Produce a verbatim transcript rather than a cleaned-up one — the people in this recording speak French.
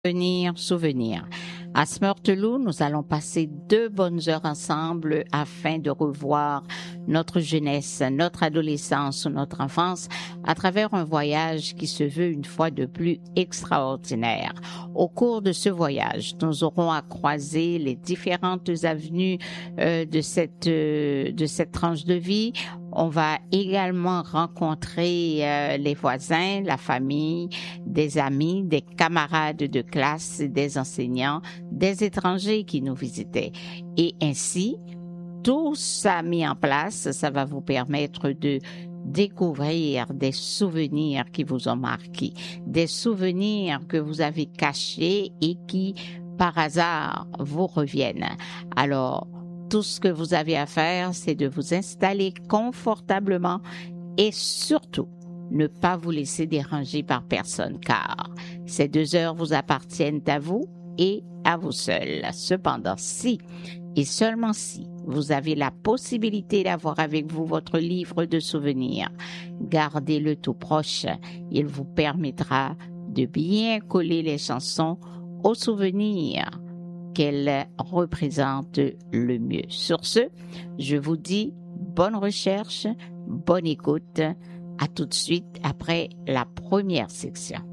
Souvenir, souvenir. À Smurteloo, nous allons passer deux bonnes heures ensemble afin de revoir notre jeunesse, notre adolescence ou notre enfance à travers un voyage qui se veut une fois de plus extraordinaire. Au cours de ce voyage, nous aurons à croiser les différentes avenues euh, de cette euh, de cette tranche de vie. On va également rencontrer euh, les voisins, la famille, des amis, des camarades de classe, des enseignants, des étrangers qui nous visitaient. Et ainsi, tout ça mis en place, ça va vous permettre de découvrir des souvenirs qui vous ont marqué, des souvenirs que vous avez cachés et qui, par hasard, vous reviennent. Alors, tout ce que vous avez à faire, c'est de vous installer confortablement et surtout, ne pas vous laisser déranger par personne, car ces deux heures vous appartiennent à vous et à vous seul. Cependant, si et seulement si vous avez la possibilité d'avoir avec vous votre livre de souvenirs, gardez-le tout proche. Il vous permettra de bien coller les chansons aux souvenirs qu'elles représentent le mieux. Sur ce, je vous dis bonne recherche, bonne écoute. À tout de suite après la première section.